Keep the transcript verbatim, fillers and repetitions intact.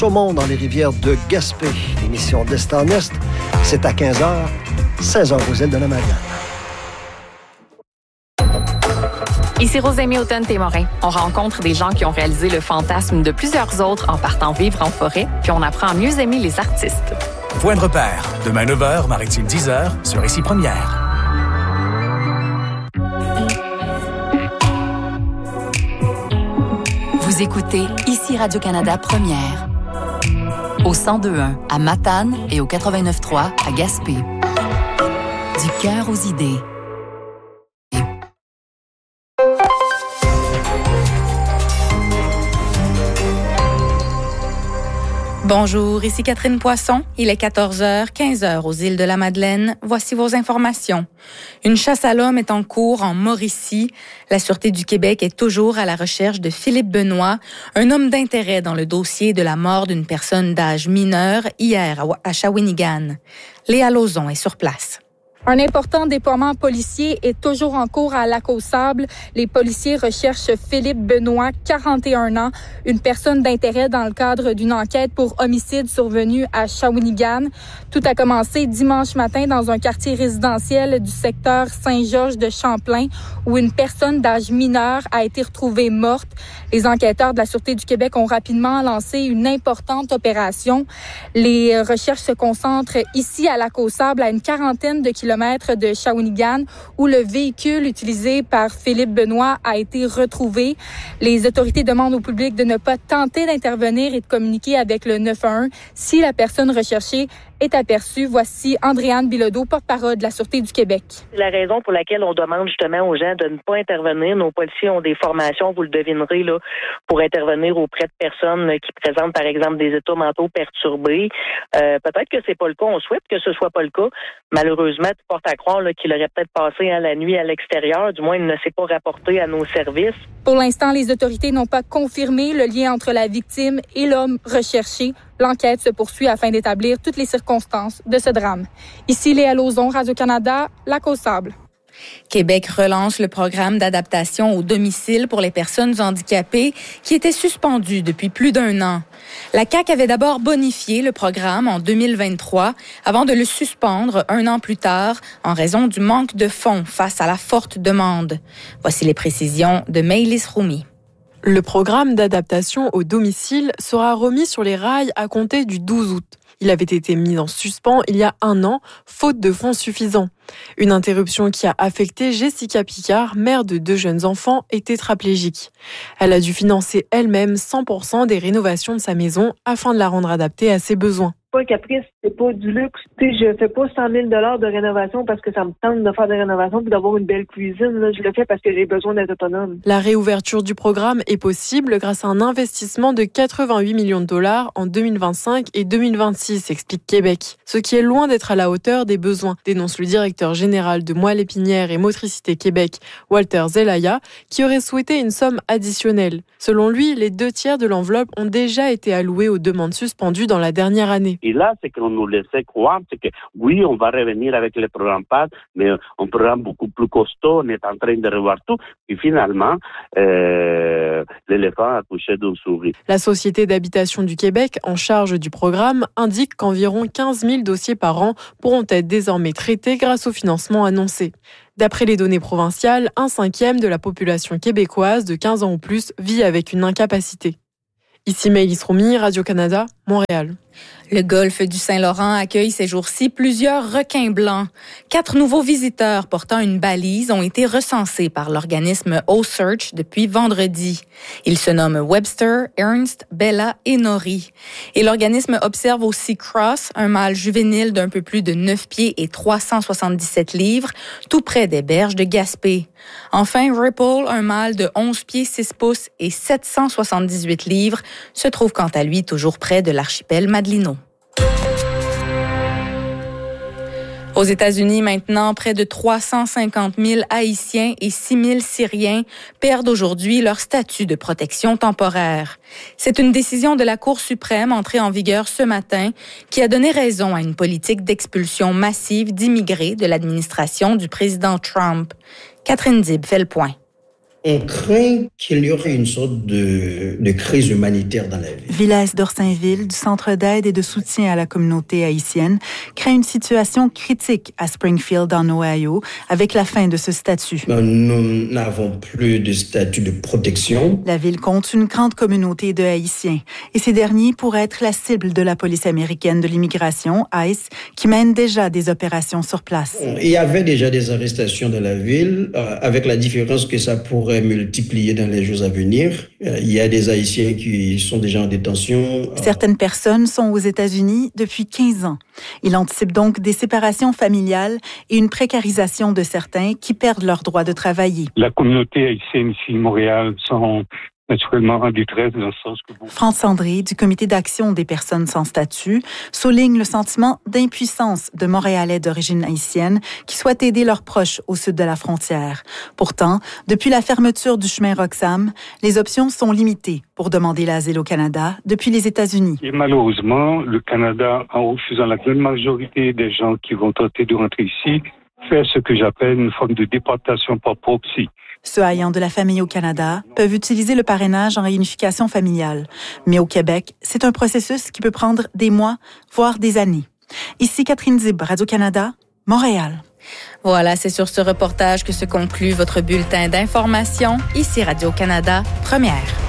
Saumon dans les rivières de Gaspé. L'émission d'Est en Est, c'est à quinze heures, seize heures aux îles de la Madeleine. Ici Rosémie Automne-Témorin. On rencontre des gens qui ont réalisé le fantasme de plusieurs autres en partant vivre en forêt, puis on apprend à mieux aimer les artistes. Point de repère, demain neuf heures, Maritime dix heures, sur Ici Première. Vous écoutez Ici Radio-Canada Première. Au cent deux point un à Matane et au quatre-vingt-neuf point trois à Gaspé. Du cœur aux idées. Bonjour, ici Catherine Poisson. Il est quatorze heures, quinze heures aux îles de la Madeleine. Voici vos informations. Une chasse à l'homme est en cours en Mauricie. La Sûreté du Québec est toujours à la recherche de Philippe Benoît, un homme d'intérêt dans le dossier de la mort d'une personne d'âge mineur hier à Shawinigan. Léa Lauzon est sur place. Un important déploiement policier est toujours en cours à Lac-aux-Sables. Les policiers recherchent Philippe Benoît, quarante et un ans, une personne d'intérêt dans le cadre d'une enquête pour homicide survenu à Shawinigan. Tout a commencé dimanche matin dans un quartier résidentiel du secteur Saint-Georges de Champlain où une personne d'âge mineur a été retrouvée morte. Les enquêteurs de la Sûreté du Québec ont rapidement lancé une importante opération. Les recherches se concentrent ici à Lac-aux-Sables, à une quarantaine de kilomètres de Shawinigan, où le véhicule utilisé par Philippe Benoît a été retrouvé. Les autorités demandent au public de ne pas tenter d'intervenir et de communiquer avec le neuf un un si la personne recherchée est aperçue. Voici Andréane Bilodeau, porte-parole de la Sûreté du Québec. C'est la raison pour laquelle on demande justement aux gens de ne pas intervenir. Nos policiers ont des formations, vous le devinerez, là, pour intervenir auprès de personnes qui présentent, par exemple, des états mentaux perturbés. Euh, peut-être que c'est pas le cas. On souhaite que ce soit pas le cas. Malheureusement, tu portes à croire là, qu'il aurait peut-être passé hein, la nuit à l'extérieur. Du moins, il ne s'est pas rapporté à nos services. Pour l'instant, les autorités n'ont pas confirmé le lien entre la victime et l'homme recherché. L'enquête se poursuit afin d'établir toutes les circonstances de ce drame. Ici, Léa Lauzon, Radio-Canada, Lac-aux-Sables. Québec relance le programme d'adaptation au domicile pour les personnes handicapées qui était suspendu depuis plus d'un an. La C A Q avait d'abord bonifié le programme en deux mille vingt-trois avant de le suspendre un an plus tard en raison du manque de fonds face à la forte demande. Voici les précisions de Maëlys Roumi. Le programme d'adaptation au domicile sera remis sur les rails à compter du douze août. Il avait été mis en suspens il y a un an, faute de fonds suffisants. Une interruption qui a affecté Jessica Picard, mère de deux jeunes enfants et tétraplégique. Elle a dû financer elle-même cent pour cent des rénovations de sa maison afin de la rendre adaptée à ses besoins. Pas un caprice, c'est pas du luxe. Tu sais, je fais pas cent mille dollars de rénovation parce que ça me tente de faire des rénovations puis d'avoir une belle cuisine. Là. Je le fais parce que j'ai besoin d'être autonome. La réouverture du programme est possible grâce à un investissement de quatre-vingt-huit millions de dollars en deux mille vingt-cinq et deux mille vingt-six, explique Québec. Ce qui est loin d'être à la hauteur des besoins, dénonce le directeur général de Moelle Épinière et Motricité Québec, Walter Zelaya, qui aurait souhaité une somme additionnelle. Selon lui, les deux tiers de l'enveloppe ont déjà été alloués aux demandes suspendues dans la dernière année. Et là, c'est qu'on nous laissait croire, c'est que oui, on va revenir avec le programme P A D, mais un programme beaucoup plus costaud, on est en train de revoir tout. Et finalement, euh, l'éléphant a couché d'une souris. La Société d'habitation du Québec, en charge du programme, indique qu'environ quinze mille dossiers par an pourront être désormais traités grâce au financement annoncé. D'après les données provinciales, un cinquième de la population québécoise de quinze ans ou plus vit avec une incapacité. Ici Maëlys Roumi, Radio-Canada, Montréal. Le golfe du Saint-Laurent accueille ces jours-ci plusieurs requins blancs. Quatre nouveaux visiteurs portant une balise ont été recensés par l'organisme O-Search depuis vendredi. Ils se nomment Webster, Ernst, Bella et Nori. Et l'organisme observe aussi Cross, un mâle juvénile d'un peu plus de neuf pieds et trois cent soixante-dix-sept livres, tout près des berges de Gaspé. Enfin, Ripple, un mâle de onze pieds six pouces et sept cent soixante-dix-huit livres, se trouve quant à lui toujours près de l'archipel Madelino. Aux États-Unis, maintenant, près de trois cent cinquante mille Haïtiens et six mille Syriens perdent aujourd'hui leur statut de protection temporaire. C'est une décision de la Cour suprême entrée en vigueur ce matin qui a donné raison à une politique d'expulsion massive d'immigrés de l'administration du président Trump. Catherine Dib fait le point. On craint qu'il y aurait une sorte de, de crise humanitaire dans la ville. Villesse d'Orsainville, du Centre d'aide et de soutien à la communauté haïtienne, craint une situation critique à Springfield, en Ohio, avec la fin de ce statut. Nous n'avons plus de statut de protection. La ville compte une grande communauté de Haïtiens et ces derniers pourraient être la cible de la police américaine de l'immigration, I C E, qui mène déjà des opérations sur place. Il y avait déjà des arrestations dans la ville, euh, avec la différence que ça pourrait multiplier dans les jours à venir. Il y a des Haïtiens qui sont déjà en détention. Certaines personnes sont aux États-Unis depuis quinze ans. Il anticipe donc des séparations familiales et une précarisation de certains qui perdent leur droit de travailler. La communauté haïtienne ici, Montréal, sont naturellement en détresse dans le sens que... Vous... France André, du Comité d'action des personnes sans statut, souligne le sentiment d'impuissance de Montréalais d'origine haïtienne qui souhaitent aider leurs proches au sud de la frontière. Pourtant, depuis la fermeture du chemin Roxham, les options sont limitées pour demander l'asile au Canada depuis les États-Unis. Et malheureusement, le Canada, en refusant la grande majorité des gens qui vont tenter de rentrer ici, fait ce que j'appelle une forme de déportation par proxy. Ceux ayant de la famille au Canada peuvent utiliser le parrainage en réunification familiale. Mais au Québec, c'est un processus qui peut prendre des mois, voire des années. Ici Catherine Zib, Radio-Canada, Montréal. Voilà, c'est sur ce reportage que se conclut votre bulletin d'information. Ici Radio-Canada, première.